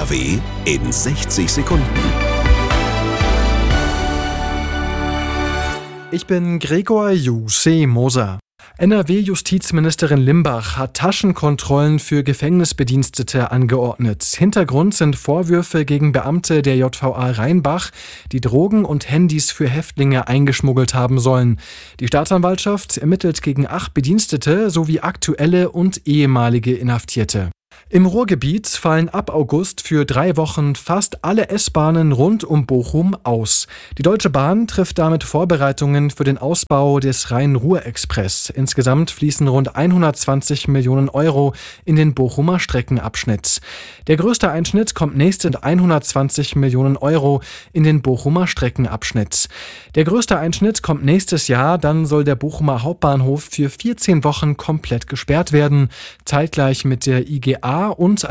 NRW in 60 Sekunden. Ich bin Gregor Moser. NRW-Justizministerin Limbach hat Taschenkontrollen für Gefängnisbedienstete angeordnet. Hintergrund sind Vorwürfe gegen Beamte der JVA Rheinbach, die Drogen und Handys für Häftlinge eingeschmuggelt haben sollen. Die Staatsanwaltschaft ermittelt gegen 8 Bedienstete sowie aktuelle und ehemalige Inhaftierte. Im Ruhrgebiet fallen ab August für 3 Wochen fast alle S-Bahnen rund um Bochum aus. Die Deutsche Bahn trifft damit Vorbereitungen für den Ausbau des Rhein-Ruhr-Express. Insgesamt fließen rund 120 Millionen Euro in den Bochumer Streckenabschnitt. Der größte Einschnitt kommt nächstes 120 Millionen Euro in den Bochumer Streckenabschnitt. Der größte Einschnitt kommt nächstes Jahr, dann soll der Bochumer Hauptbahnhof für 14 Wochen komplett gesperrt werden, zeitgleich mit der IGA und